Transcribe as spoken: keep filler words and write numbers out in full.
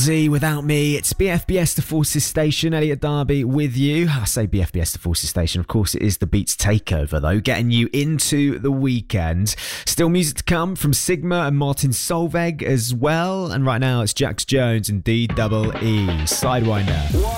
Z without me. It's B F B S The Forces Station. Elliot Darby with you. I say B F B S The Forces Station. Of course, it is the Beats Takeover, though, getting you into the weekend. Still music to come from Sigma and Martin Solveig as well. And right now, it's Jax Jones and D E E. Sidewinder.